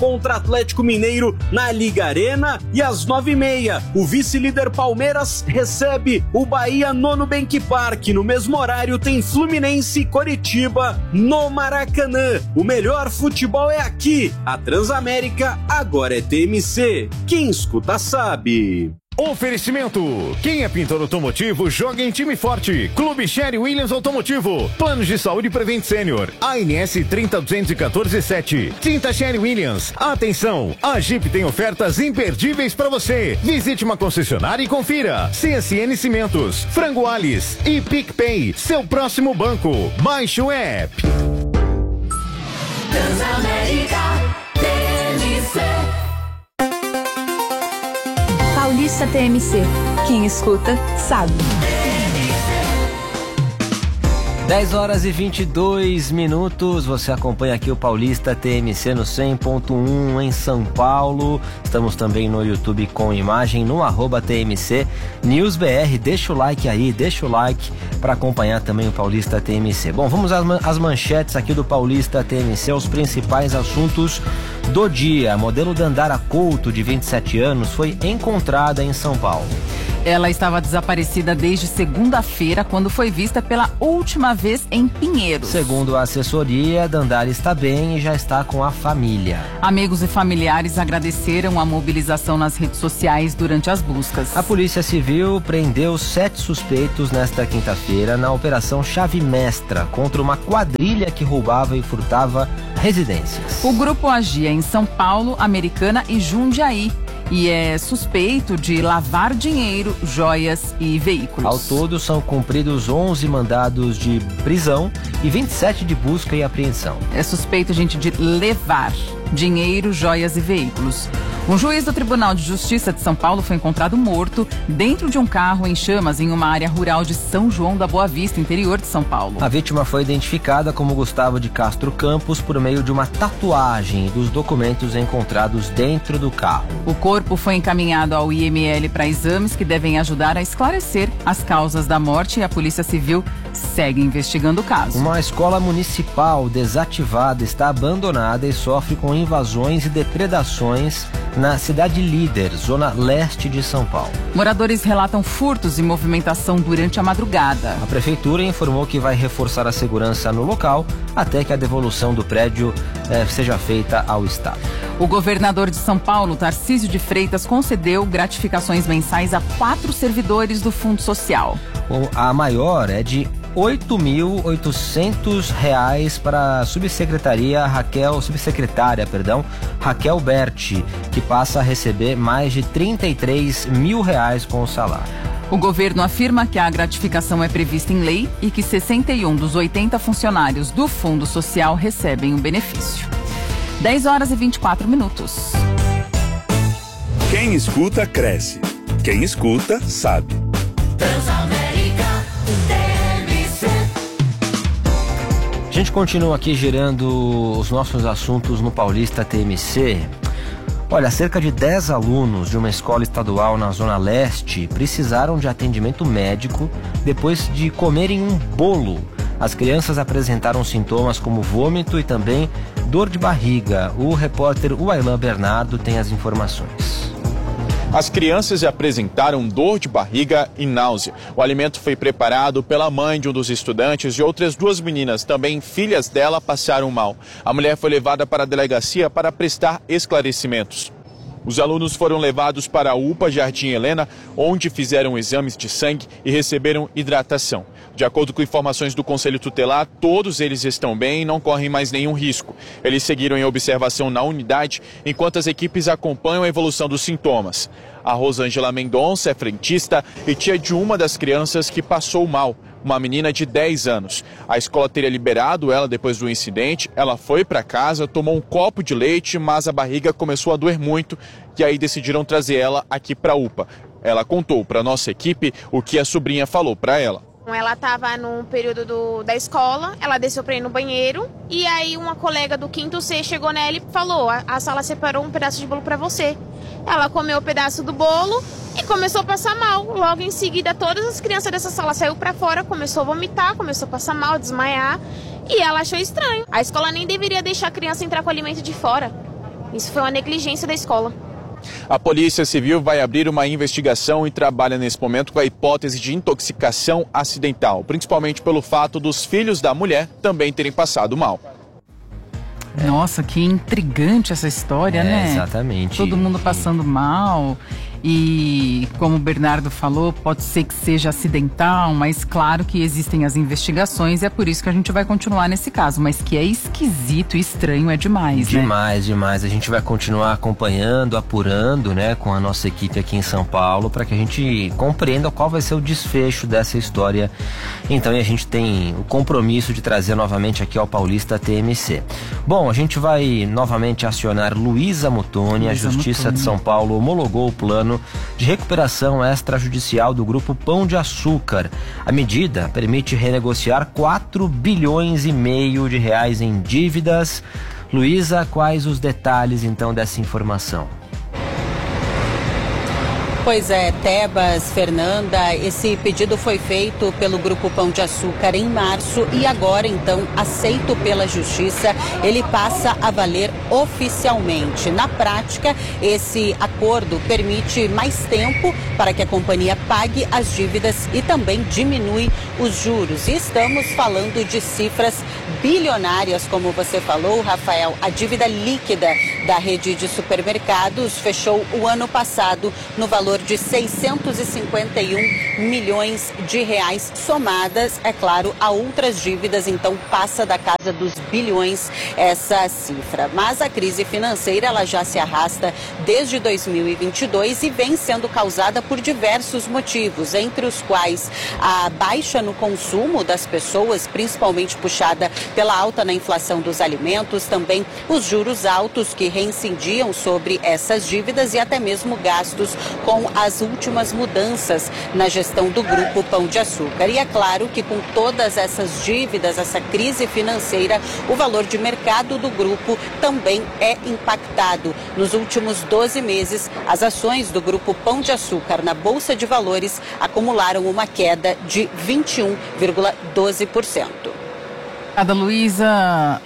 contra Atlético Mineiro na Liga Arena. E às 9h30, o vice-líder Palmeiras recebe o Bahia no Nubank Park. No mesmo horário tem Fluminense e Coritiba no Maracanã. O melhor futebol é aqui. A Transamérica agora é TMC. Quem escuta sabe. Oferecimento. Quem é pintor automotivo joga em time forte. Clube Sherry Williams Automotivo. Planos de saúde Prevent Senior. ANS 30214-7. Tinta Sherry Williams. Atenção, a Jeep tem ofertas imperdíveis para você. Visite uma concessionária e confira. CSN Cimentos, Frango Alice e PicPay. Seu próximo banco. Baixe o app. Transamérica TMC. Paulista TMC. Quem escuta, sabe. 10h22. Você acompanha aqui o Paulista TMC no 100.1 em São Paulo. Estamos também no YouTube com imagem no @TMC NewsBR. Deixa o like aí, deixa o like para acompanhar também o Paulista TMC. Bom, vamos às manchetes aqui do Paulista TMC, os principais assuntos do dia. A modelo Dandara Couto, de 27 anos, foi encontrada em São Paulo. Ela estava desaparecida desde segunda-feira, quando foi vista pela última vez em Pinheiros. Segundo a assessoria, Dandara está bem e já está com a família. Amigos e familiares agradeceram a mobilização nas redes sociais durante as buscas. A Polícia Civil prendeu 7 suspeitos nesta quinta-feira na Operação Chave Mestra contra uma quadrilha que roubava e furtava residências. O grupo agia em São Paulo, Americana e Jundiaí e é suspeito de lavar dinheiro, joias e veículos. Ao todo, são cumpridos 11 mandados de prisão e 27 de busca e apreensão. É suspeito, gente, de levar dinheiro, joias e veículos. Um juiz do Tribunal de Justiça de São Paulo foi encontrado morto dentro de um carro em chamas em uma área rural de São João da Boa Vista, interior de São Paulo. A vítima foi identificada como Gustavo de Castro Campos por meio de uma tatuagem dos documentos encontrados dentro do carro. O corpo foi encaminhado ao IML para exames que devem ajudar a esclarecer as causas da morte e a Polícia Civil segue investigando o caso. Uma escola municipal desativada está abandonada e sofre com invasões e depredações na Cidade Líder, zona leste de São Paulo. Moradores relatam furtos e movimentação durante a madrugada. A prefeitura informou que vai reforçar a segurança no local até que a devolução do prédio seja feita ao Estado. O governador de São Paulo, Tarcísio de Freitas, concedeu gratificações mensais a 4 servidores do Fundo Social. A maior é de R$8.800 para a subsecretária Raquel Berti, que passa a receber mais de R$33 mil com o salário. O governo afirma que a gratificação é prevista em lei e que 61 dos 80 funcionários do Fundo Social recebem o benefício. 10h24. Quem escuta, cresce. Quem escuta, sabe. A gente continua aqui girando os nossos assuntos no Paulista TMC. Olha, cerca de 10 alunos de uma escola estadual na Zona Leste precisaram de atendimento médico depois de comerem um bolo. As crianças apresentaram sintomas como vômito e também dor de barriga. O repórter Wailan Bernardo tem as informações. As crianças apresentaram dor de barriga e náusea. O alimento foi preparado pela mãe de um dos estudantes e outras 2 meninas, também filhas dela, passaram mal. A mulher foi levada para a delegacia para prestar esclarecimentos. Os alunos foram levados para a UPA Jardim Helena, onde fizeram exames de sangue e receberam hidratação. De acordo com informações do Conselho Tutelar, todos eles estão bem e não correm mais nenhum risco. Eles seguiram em observação na unidade, enquanto as equipes acompanham a evolução dos sintomas. A Rosângela Mendonça é frentista e tia de uma das crianças que passou mal, uma menina de 10 anos. A escola teria liberado ela depois do incidente. Ela foi para casa, tomou um copo de leite, mas a barriga começou a doer muito e aí decidiram trazer ela aqui para a UPA. Ela contou para nossa equipe o que a sobrinha falou para ela. Ela estava num período da escola, ela desceu para ir no banheiro e aí uma colega do 5º C chegou nela e falou: a sala separou um pedaço de bolo para você. Ela comeu o pedaço do bolo e começou a passar mal. Logo em seguida, todas as crianças dessa sala saíram para fora, começou a vomitar, começou a passar mal, desmaiar. E ela achou estranho. A escola nem deveria deixar a criança entrar com alimento de fora. Isso foi uma negligência da escola. A Polícia Civil vai abrir uma investigação e trabalha nesse momento com a hipótese de intoxicação acidental, principalmente pelo fato dos filhos da mulher também terem passado mal. Nossa, que intrigante essa história, né? Exatamente. Todo mundo passando mal. E como o Bernardo falou, pode ser que seja acidental, mas claro que existem as investigações e é por isso que a gente vai continuar nesse caso. Mas que é esquisito e estranho é demais, né? Demais. A gente vai continuar acompanhando, apurando, né, com a nossa equipe aqui em São Paulo, para que a gente compreenda qual vai ser o desfecho dessa história. Então, a gente tem o compromisso de trazer novamente aqui ao Paulista TMC. Bom, a gente vai novamente acionar Luísa Muttoni. A Justiça de São Paulo homologou o plano de recuperação extrajudicial do Grupo Pão de Açúcar. A medida permite renegociar 4,5 bilhões de reais em dívidas. Luísa, quais os detalhes então dessa informação? Pois é, Tebas, Fernanda, esse pedido foi feito pelo Grupo Pão de Açúcar em março e agora, então, aceito pela Justiça, ele passa a valer oficialmente. Na prática, esse acordo permite mais tempo para que a companhia pague as dívidas e também diminui os juros. E estamos falando de cifras bilionárias, como você falou, Rafael. A dívida líquida da rede de supermercados fechou o ano passado no valor de 651 milhões de reais somadas, é claro, a outras dívidas, então passa da casa dos bilhões essa cifra. Mas a crise financeira, ela já se arrasta desde 2022 e vem sendo causada por diversos motivos, entre os quais a baixa no consumo das pessoas, principalmente puxada pela alta na inflação dos alimentos, também os juros altos que reincidiam sobre essas dívidas e até mesmo gastos com as últimas mudanças na gestão do Grupo Pão de Açúcar. E é claro que com todas essas dívidas, essa crise financeira, o valor de mercado do grupo também é impactado. Nos últimos 12 meses, as ações do Grupo Pão de Açúcar na Bolsa de Valores acumularam uma queda de 21,12%. A Luísa,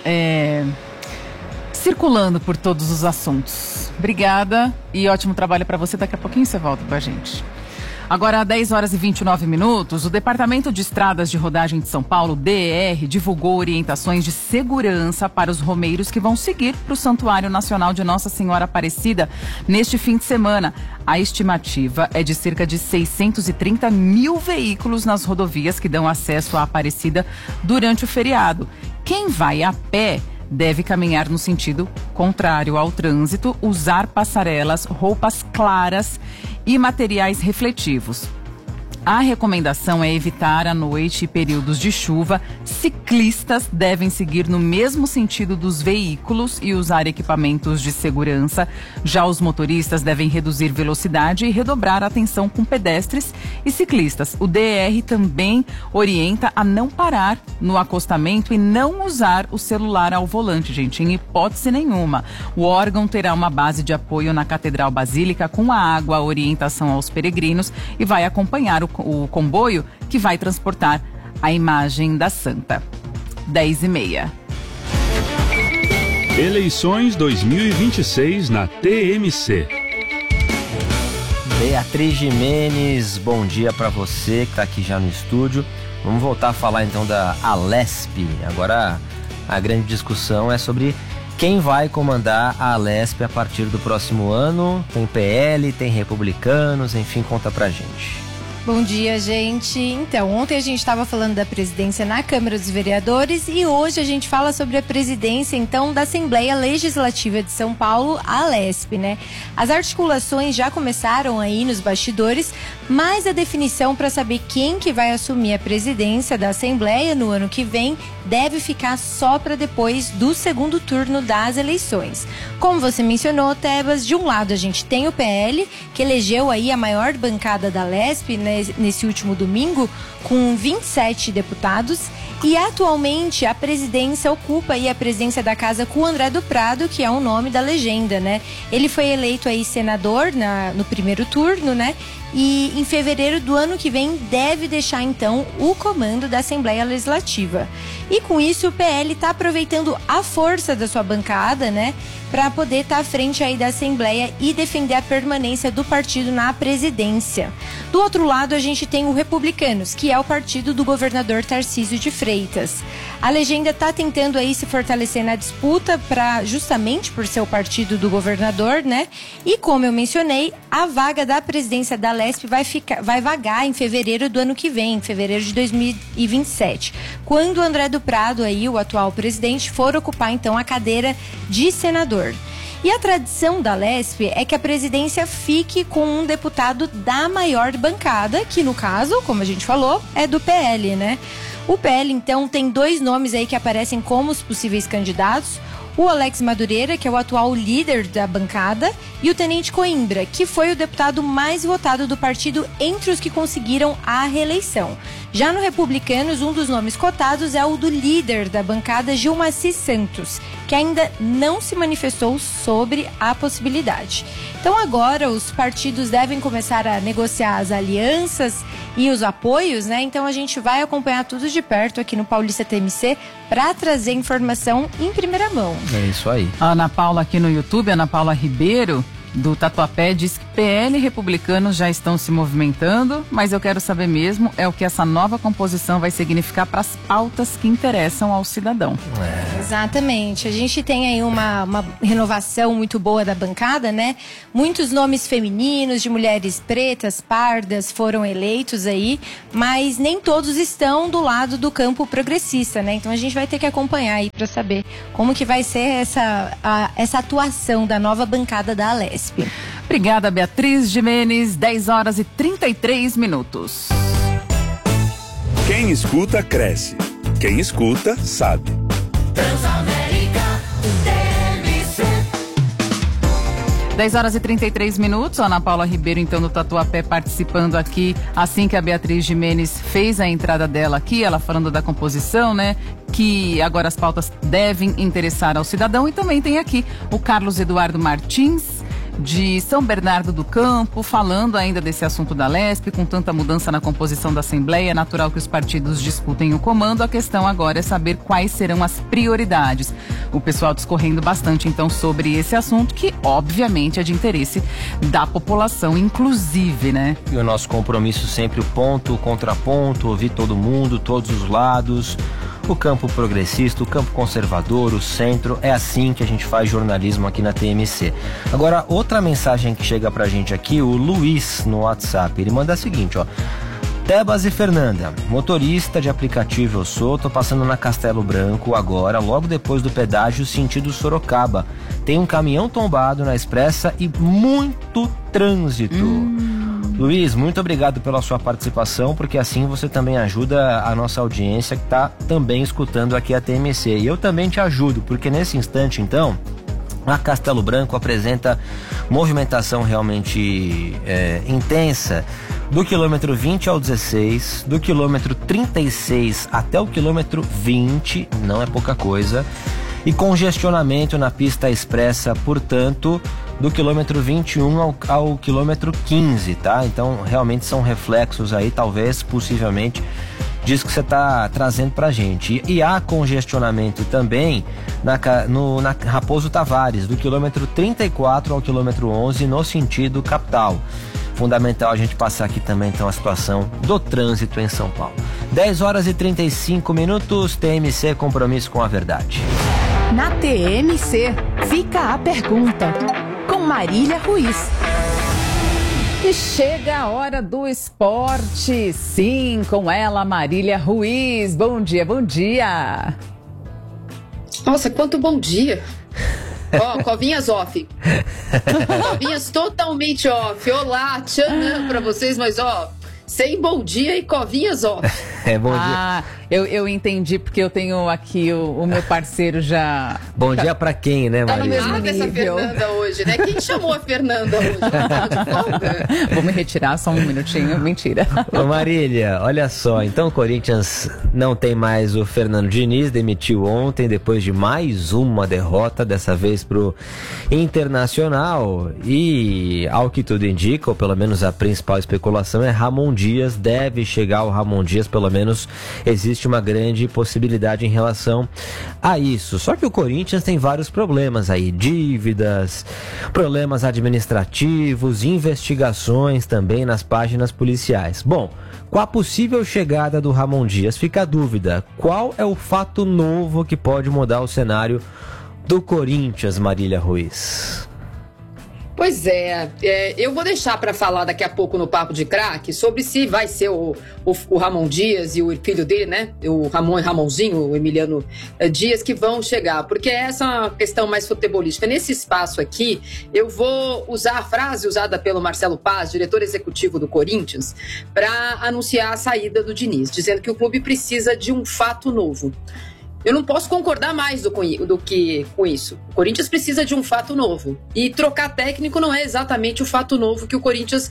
circulando por todos os assuntos. Obrigada e ótimo trabalho para você. Daqui a pouquinho você volta com a gente. Agora, às 10 horas e 29 minutos, o Departamento de Estradas de Rodagem de São Paulo, DER, divulgou orientações de segurança para os romeiros que vão seguir para o Santuário Nacional de Nossa Senhora Aparecida neste fim de semana. A estimativa é de cerca de 630 mil veículos nas rodovias que dão acesso à Aparecida durante o feriado. Quem vai a pé deve caminhar no sentido contrário ao trânsito, usar passarelas, roupas claras e materiais refletivos. A recomendação é evitar à noite e períodos de chuva. Ciclistas devem seguir no mesmo sentido dos veículos e usar equipamentos de segurança. Já os motoristas devem reduzir velocidade e redobrar a atenção com pedestres e ciclistas. O DER também orienta a não parar no acostamento e não usar o celular ao volante, gente, em hipótese nenhuma. O órgão terá uma base de apoio na Catedral Basílica com a água, a orientação aos peregrinos e vai acompanhar o comboio que vai transportar a imagem da Santa. 10h30. Eleições 2026 na TMC. Beatriz Jimenez, bom dia para você que está aqui já no estúdio. Vamos voltar a falar então da Alesp. Agora a grande discussão é sobre quem vai comandar a Alesp a partir do próximo ano. Tem PL, tem republicanos, enfim, conta pra gente. Bom dia, gente. Então, ontem a gente estava falando da presidência na Câmara dos Vereadores e hoje a gente fala sobre a presidência, então, da Assembleia Legislativa de São Paulo, a Alesp, né? As articulações já começaram aí nos bastidores, mas a definição para saber quem que vai assumir a presidência da Assembleia no ano que vem deve ficar só para depois do segundo turno das eleições. Como você mencionou, Tebas, de um lado a gente tem o PL, que elegeu aí a maior bancada da Alesp, né? né, nesse último domingo, com 27 deputados. E atualmente a presidência ocupa aí a presidência da casa com o André do Prado, que é o nome da legenda, né? Ele foi eleito aí senador no primeiro turno, né? E em fevereiro do ano que vem deve deixar então o comando da Assembleia Legislativa. E com isso o PL está aproveitando a força da sua bancada, né? Para poder estar à frente aí da Assembleia e defender a permanência do partido na presidência. Do outro lado, a gente tem o Republicanos, que é o partido do governador Tarcísio de Freitas. A legenda está tentando aí se fortalecer na disputa justamente por ser o partido do governador, né? E como eu mencionei, a vaga da presidência da Lesp vai vagar em fevereiro do ano que vem, em fevereiro de 2027, quando o André do Prado, aí, o atual presidente, for ocupar então a cadeira de senador. E a tradição da Lesp é que a presidência fique com um deputado da maior bancada, que no caso, como a gente falou, é do PL, né? O PL, então, tem 2 nomes aí que aparecem como os possíveis candidatos. O Alex Madureira, que é o atual líder da bancada, e o Tenente Coimbra, que foi o deputado mais votado do partido entre os que conseguiram a reeleição. Já no Republicanos, um dos nomes cotados é o do líder da bancada, Gilmaci Santos, que ainda não se manifestou sobre a possibilidade. Então agora os partidos devem começar a negociar as alianças e os apoios, né? Então a gente vai acompanhar tudo de perto aqui no Paulista TMC para trazer informação em primeira mão. É isso aí. A Ana Paula aqui no YouTube, Ana Paula Ribeiro, do Tatuapé, diz que PL e republicanos já estão se movimentando, mas eu quero saber mesmo é o que essa nova composição vai significar para as pautas que interessam ao cidadão. Exatamente. A gente tem aí uma renovação muito boa da bancada, né? Muitos nomes femininos, de mulheres pretas, pardas, foram eleitos aí, mas nem todos estão do lado do campo progressista, né? Então a gente vai ter que acompanhar aí para saber como que vai ser essa atuação da nova bancada da Alesp. Obrigada, Beatriz Jimenez, 10 horas e 33 minutos. Quem escuta, cresce. Quem escuta, sabe. Transamérica TMC. 10 horas e 33 minutos, Ana Paula Ribeiro, então, do Tatuapé, participando aqui, assim que a Beatriz Jimenez fez a entrada dela aqui, ela falando da composição, né? Que agora as pautas devem interessar ao cidadão. E também tem aqui o Carlos Eduardo Martins, de São Bernardo do Campo, falando ainda desse assunto da Lesp. Com tanta mudança na composição da Assembleia, é natural que os partidos disputem o comando. A questão agora é saber quais serão as prioridades. O pessoal discorrendo bastante, então, sobre esse assunto, que obviamente é de interesse da população, inclusive, né? E o nosso compromisso sempre o ponto, o contraponto, ouvir todo mundo, todos os lados, o campo progressista, o campo conservador, o centro. É assim que a gente faz jornalismo aqui na TMC. Agora, outra mensagem que chega pra gente aqui, o Luiz no WhatsApp, ele manda a seguinte, ó: Tebas e Fernanda, motorista de aplicativo eu sou, tô passando na Castelo Branco agora, logo depois do pedágio sentido Sorocaba. Tem um caminhão tombado na expressa e muito trânsito. Luiz, muito obrigado pela sua participação, porque assim você também ajuda a nossa audiência que está também escutando aqui a TMC. E eu também te ajudo, porque nesse instante, então, a Castelo Branco apresenta movimentação realmente intensa do quilômetro 20 ao 16, do quilômetro 36 até o quilômetro 20, não é pouca coisa, e congestionamento na pista expressa, portanto, do quilômetro 21 ao quilômetro 15, tá? Então, realmente são reflexos aí, talvez, possivelmente, disso que você está trazendo pra gente. E há congestionamento também na Raposo Tavares, do quilômetro 34 ao quilômetro 11, no sentido capital. Fundamental a gente passar aqui também, então, a situação do trânsito em São Paulo. 10 horas e 35 minutos, TMC, compromisso com a verdade. Na TMC, fica a pergunta, com Marília Ruiz. E chega a hora do esporte, sim, com ela, Marília Ruiz. Bom dia, bom dia. Nossa, quanto bom dia. Ó, covinhas off. Covinhas totalmente off. Olá, tchanã pra vocês, mas ó, sem bom dia e covinhas off. Bom dia. Eu entendi, porque eu tenho aqui o meu parceiro já... Bom dia pra quem, né, Tá no Maria? mesmo Essa nível. Fernanda hoje, né? Quem chamou a Fernanda hoje? Ela tá de folga? Vou me retirar só um minutinho, mentira. Ô Marília, olha só, então o Corinthians não tem mais o Fernando Diniz, demitiu ontem depois de mais uma derrota, dessa vez pro Internacional, e ao que tudo indica, ou pelo menos a principal especulação é Ramon Dias, deve chegar o Ramon Dias, pelo menos existe uma grande possibilidade em relação a isso. Só que o Corinthians tem vários problemas aí, dívidas, problemas administrativos, investigações também nas páginas policiais. Bom, com a possível chegada do Ramon Dias, fica a dúvida, qual é o fato novo que pode mudar o cenário do Corinthians, Marília Ruiz? Pois é, eu vou deixar para falar daqui a pouco no Papo de Craque sobre se vai ser o Ramon Dias e o filho dele, né? O Ramon e Ramonzinho, o Emiliano Dias, que vão chegar, porque essa é uma questão mais futebolística. Nesse espaço aqui, eu vou usar a frase usada pelo Marcelo Paz, diretor executivo do Corinthians, para anunciar a saída do Diniz, dizendo que o clube precisa de um fato novo. Eu não posso concordar mais do que com isso. O Corinthians precisa de um fato novo. E trocar técnico não é exatamente o fato novo que o Corinthians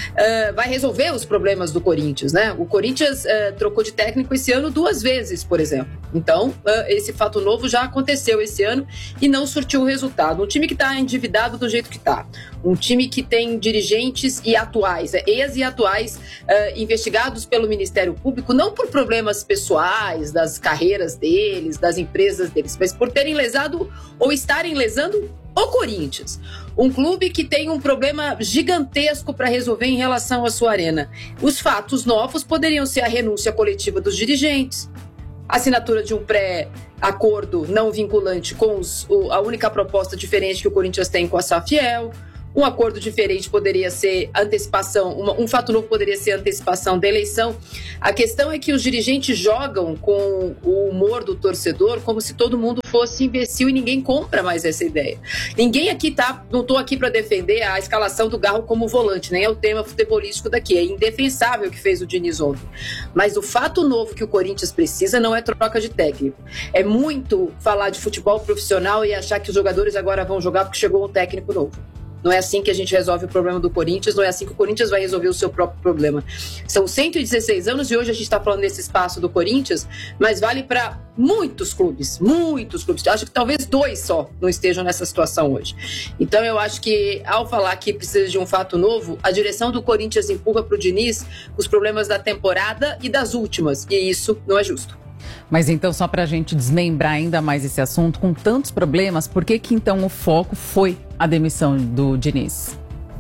vai resolver os problemas do Corinthians, né? O Corinthians trocou de técnico esse ano 2 vezes, por exemplo. Então, esse fato novo já aconteceu esse ano e não surtiu o resultado. Um time que está endividado do jeito que está. Um time que tem dirigentes e atuais, ex e atuais, investigados pelo Ministério Público, não por problemas pessoais, das carreiras deles, das empresas deles, mas por terem lesado ou estarem lesando o Corinthians. Um clube que tem um problema gigantesco para resolver em relação à sua arena. Os fatos novos poderiam ser a renúncia coletiva dos dirigentes, a assinatura de um pré-acordo não vinculante com a única proposta diferente que o Corinthians tem com a Safiel. Um acordo diferente poderia ser antecipação, um fato novo poderia ser antecipação da eleição. A questão é que os dirigentes jogam com o humor do torcedor como se todo mundo fosse imbecil e ninguém compra mais essa ideia. Ninguém aqui não estou aqui para defender a escalação do Garro como volante, nem é o tema futebolístico daqui. É indefensável o que fez o Diniz ontem. Mas o fato novo que o Corinthians precisa não é troca de técnico. É muito falar de futebol profissional e achar que os jogadores agora vão jogar porque chegou um técnico novo. Não é assim que a gente resolve o problema do Corinthians, não é assim que o Corinthians vai resolver o seu próprio problema. São 116 anos e hoje a gente está falando desse espaço do Corinthians, mas vale para muitos clubes, muitos clubes. Acho que talvez 2 só não estejam nessa situação hoje. Então eu acho que ao falar que precisa de um fato novo, a direção do Corinthians empurra para o Diniz os problemas da temporada e das últimas, e isso não é justo. Mas então, só para a gente desmembrar ainda mais esse assunto, com tantos problemas, por que então o foco foi a demissão do Diniz?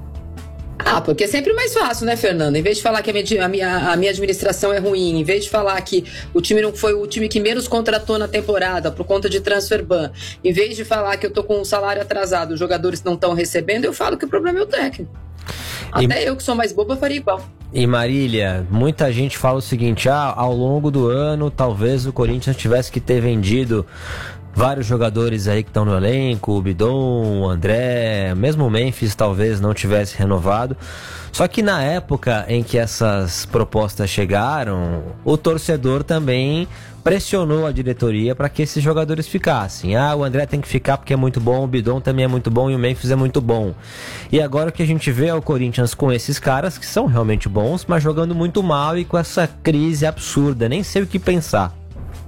Porque é sempre mais fácil, né, Fernanda? Em vez de falar que a minha administração é ruim, em vez de falar que o time não foi o time que menos contratou na temporada por conta de transfer ban, em vez de falar que eu tô com um salário atrasado, os jogadores não estão recebendo, eu falo que o problema é o técnico. Até eu que sou mais boba faria igual. E Marília, muita gente fala o seguinte, ao longo do ano talvez o Corinthians tivesse que ter vendido vários jogadores aí que estão no elenco, o Bidon, o André, mesmo o Memphis talvez não tivesse renovado. Só que na época em que essas propostas chegaram, o torcedor também pressionou a diretoria para que esses jogadores ficassem. O André tem que ficar porque é muito bom, o Bidon também é muito bom e o Memphis é muito bom. E agora o que a gente vê é o Corinthians com esses caras que são realmente bons, mas jogando muito mal e com essa crise absurda, nem sei o que pensar.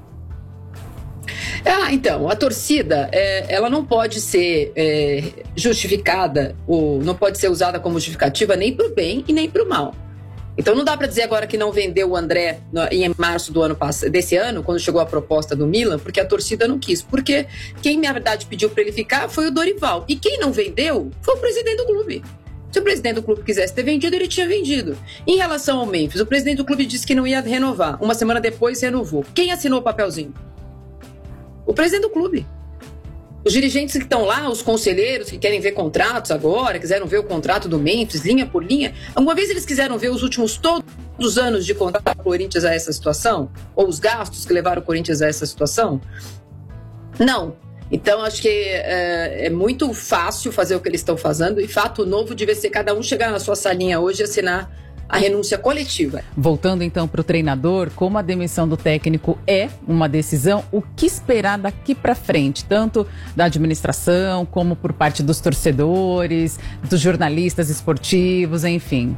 Então, a torcida, ela não pode ser justificada, ou não pode ser usada como justificativa nem para o bem e nem para o mal. Então não dá para dizer agora que não vendeu o André em março desse ano, quando chegou a proposta do Milan, porque a torcida não quis. Porque quem, na verdade, pediu para ele ficar foi o Dorival. E quem não vendeu foi o presidente do clube. Se o presidente do clube quisesse ter vendido, ele tinha vendido. Em relação ao Memphis, o presidente do clube disse que não ia renovar. Uma semana depois, renovou. Quem assinou o papelzinho? O presidente do clube. Os dirigentes que estão lá, os conselheiros que querem ver contratos agora, quiseram ver o contrato do Memphis, linha por linha. Alguma vez eles quiseram ver os últimos todos os anos de contrato do Corinthians a essa situação? Ou os gastos que levaram o Corinthians a essa situação? Não. Então, acho que é muito fácil fazer o que eles estão fazendo. E fato novo deve ser cada um chegar na sua salinha hoje e assinar a renúncia coletiva. Voltando então para o treinador, como a demissão do técnico é uma decisão, o que esperar daqui para frente, tanto da administração como por parte dos torcedores, dos jornalistas esportivos, enfim?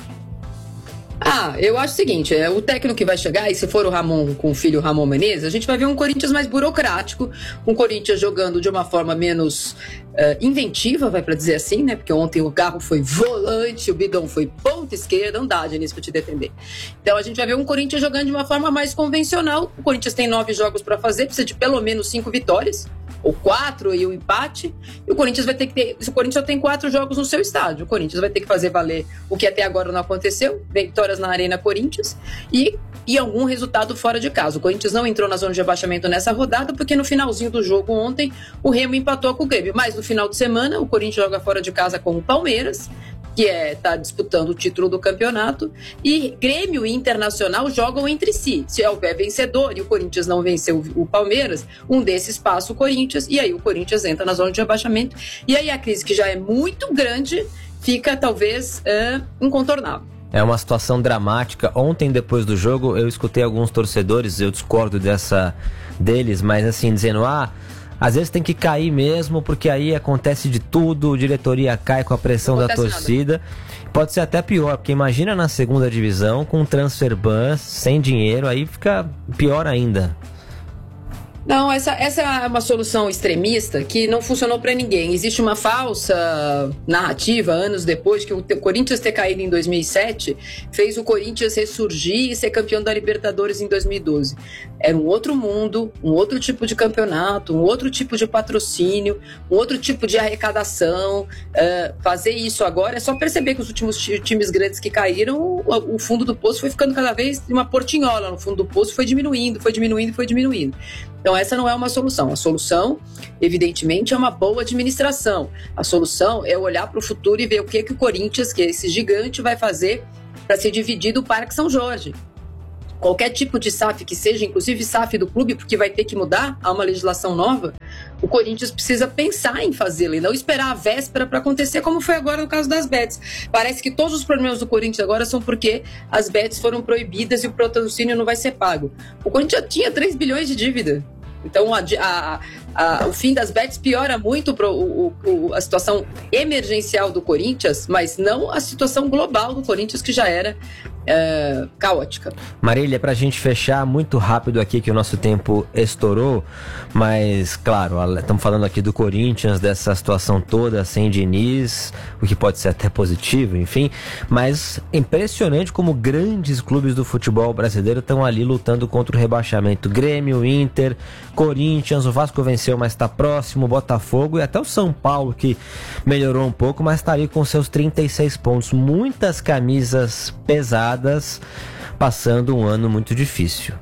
Eu acho o seguinte, o técnico que vai chegar, e se for o Ramon com o filho Ramon Menezes, a gente vai ver um Corinthians mais burocrático, um Corinthians jogando de uma forma menos inventiva, vai pra dizer assim, né? Porque ontem o Garro foi volante, o Bidon foi ponta esquerda, não dá, Diniz, pra te defender. Então a gente vai ver um Corinthians jogando de uma forma mais convencional. O Corinthians tem 9 jogos pra fazer, precisa de pelo menos 5 vitórias, ou 4 e um empate, e o Corinthians vai ter que ter, o Corinthians só tem 4 jogos no seu estádio, o Corinthians vai ter que fazer valer o que até agora não aconteceu, vitórias na Arena Corinthians e algum resultado fora de casa. O Corinthians não entrou na zona de abaixamento nessa rodada, porque no finalzinho do jogo ontem, o Remo empatou com o Grêmio, mas no final de semana, o Corinthians joga fora de casa com o Palmeiras, que está disputando o título do campeonato, e Grêmio e Internacional jogam entre si. Se houver vencedor e o Corinthians não venceu o Palmeiras, um desses passa o Corinthians, e aí o Corinthians entra na zona de abaixamento, e aí a crise, que já é muito grande, fica talvez incontornável. É uma situação dramática. Ontem, depois do jogo, eu escutei alguns torcedores, eu discordo deles, mas assim, dizendo, às vezes tem que cair mesmo, porque aí acontece de tudo, a diretoria cai com a pressão da torcida. Pode ser até pior, porque imagina na segunda divisão, com transfer ban, sem dinheiro, aí fica pior ainda. Não, essa é uma solução extremista que não funcionou para ninguém. Existe uma falsa narrativa, anos depois, que o Corinthians ter caído em 2007 fez o Corinthians ressurgir e ser campeão da Libertadores em 2012. Era um outro mundo, um outro tipo de campeonato, um outro tipo de patrocínio, um outro tipo de arrecadação. Fazer isso agora é só perceber que os últimos times grandes que caíram, o fundo do poço foi ficando cada vez uma portinhola no fundo do poço, foi diminuindo. Então essa não é uma solução. A solução, evidentemente, é uma boa administração. A solução é olhar para o futuro e ver o que o Corinthians, que é esse gigante, vai fazer para ser dividido o Parque São Jorge. Qualquer tipo de SAF que seja, inclusive SAF do clube, porque vai ter que mudar, há uma legislação nova, o Corinthians precisa pensar em fazê-la e não esperar a véspera para acontecer, como foi agora no caso das bets. Parece que todos os problemas do Corinthians agora são porque as bets foram proibidas e o patrocínio não vai ser pago. O Corinthians já tinha 3 bilhões de dívida. Então o fim das bets piora muito a situação emergencial do Corinthians, mas não a situação global do Corinthians, que já era caótica. Marília, pra gente fechar muito rápido aqui, que o nosso tempo estourou, mas claro, estamos falando aqui do Corinthians, dessa situação toda sem Diniz, o que pode ser até positivo, enfim, mas impressionante como grandes clubes do futebol brasileiro estão ali lutando contra o rebaixamento. Grêmio, Inter, Corinthians, o Vasco venceu, mas está próximo, Botafogo e até o São Paulo, que melhorou um pouco, mas está ali com seus 36 pontos. Muitas camisas pesadas, passando um ano muito difícil.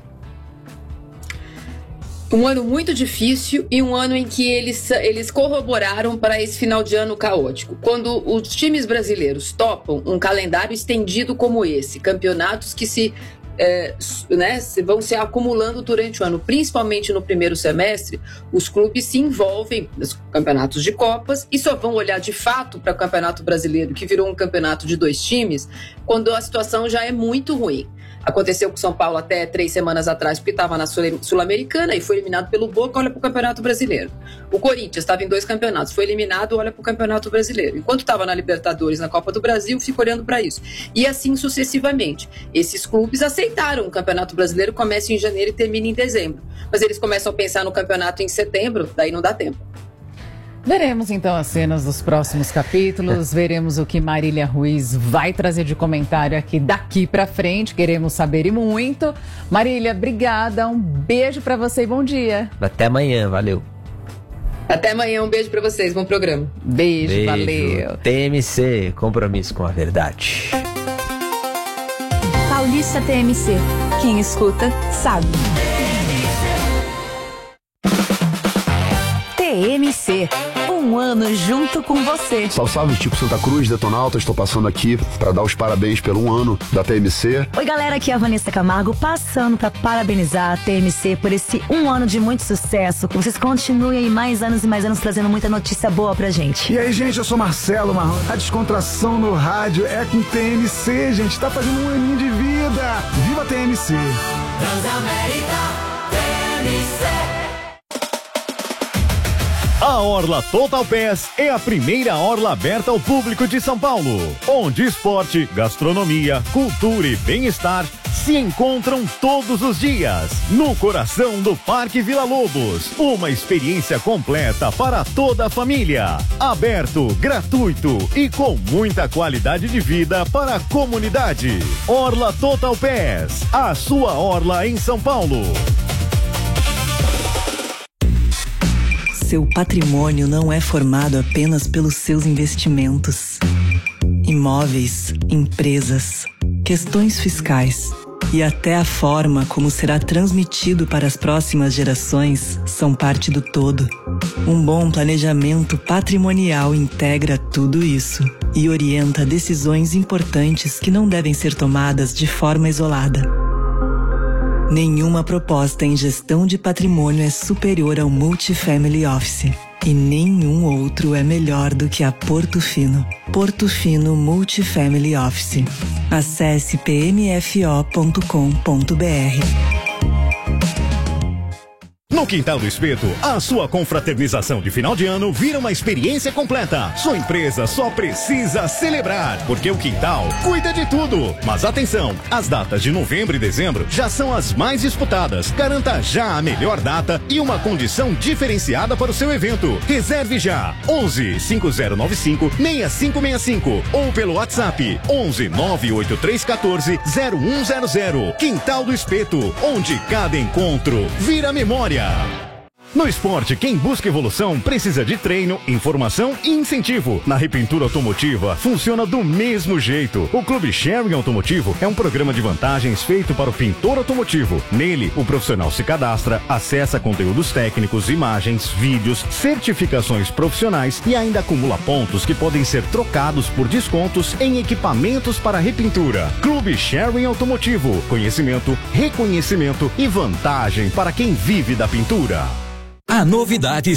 Um ano muito difícil e um ano em que eles corroboraram para esse final de ano caótico. Quando os times brasileiros topam um calendário estendido como esse, campeonatos que vão se acumulando durante o ano, principalmente no primeiro semestre, os clubes se envolvem nos campeonatos de Copas e só vão olhar de fato para o Campeonato Brasileiro, que virou um campeonato de 2 times, quando a situação já é muito ruim. Aconteceu com o São Paulo até 3 semanas atrás, porque estava na Sul-Americana e foi eliminado pelo Boca, olha para o Campeonato Brasileiro. O Corinthians estava em 2 campeonatos, foi eliminado, olha para o Campeonato Brasileiro. Enquanto estava na Libertadores, na Copa do Brasil, fica olhando para isso. E assim sucessivamente. Esses clubes aceitaram o Campeonato Brasileiro, começa em janeiro e termina em dezembro. Mas eles começam a pensar no campeonato em setembro, daí não dá tempo. Veremos então as cenas dos próximos capítulos, veremos o que Marília Ruiz vai trazer de comentário aqui daqui pra frente, queremos saber e muito. Marília, obrigada, um beijo pra você e bom dia. Até amanhã, valeu. Até amanhã, um beijo pra vocês, bom programa. Beijo. Valeu. TMC, compromisso com a verdade. Paulista TMC, quem escuta sabe. TMC, um ano ano junto com você. Salve, salve, Tico Santa Cruz, Detonauta. Estou passando aqui para dar os parabéns pelo 1 ano da TMC. Oi, galera, aqui é a Vanessa Camargo, passando para parabenizar a TMC por esse 1 ano de muito sucesso. Que vocês continuem aí mais anos e mais anos trazendo muita notícia boa pra gente. E aí, gente, eu sou Marcelo Marrom. A descontração no rádio é com TMC, gente. Tá fazendo 1 aninho de vida. Viva a TMC! Transamérica, TMC. A Orla Total Pass é a primeira orla aberta ao público de São Paulo, onde esporte, gastronomia, cultura e bem-estar se encontram todos os dias, no coração do Parque Vila Lobos. Uma experiência completa para toda a família. Aberto, gratuito e com muita qualidade de vida para a comunidade. Orla Total Pass, a sua orla em São Paulo. Seu patrimônio não é formado apenas pelos seus investimentos. Imóveis, empresas, questões fiscais e até a forma como será transmitido para as próximas gerações são parte do todo. Um bom planejamento patrimonial integra tudo isso e orienta decisões importantes que não devem ser tomadas de forma isolada. Nenhuma proposta em gestão de patrimônio é superior ao Multifamily Office. E nenhum outro é melhor do que a Porto Fino. Porto Fino Multifamily Office. Acesse pmfo.com.br. No Quintal do Espeto, a sua confraternização de final de ano vira uma experiência completa. Sua empresa só precisa celebrar, porque o Quintal cuida de tudo. Mas atenção, as datas de novembro e dezembro já são as mais disputadas. Garanta já a melhor data e uma condição diferenciada para o seu evento. Reserve já 11 5095 6565 ou pelo WhatsApp 11 98314 0100. Quintal do Espeto, onde cada encontro vira memória. No esporte, quem busca evolução precisa de treino, informação e incentivo. Na Repintura Automotiva, funciona do mesmo jeito. O Clube Sharing Automotivo é um programa de vantagens feito para o pintor automotivo. Nele, o profissional se cadastra, acessa conteúdos técnicos, imagens, vídeos, certificações profissionais e ainda acumula pontos que podem ser trocados por descontos em equipamentos para repintura. Clube Sharing Automotivo. Conhecimento, reconhecimento e vantagem para quem vive da pintura. A novidade